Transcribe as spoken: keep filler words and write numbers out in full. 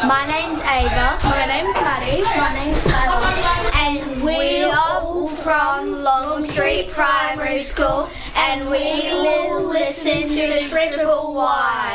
My name's Ava. My name's Maddie. My name's Tyler. And we are all from Longstreet Primary School, and we will listen to Triple Y.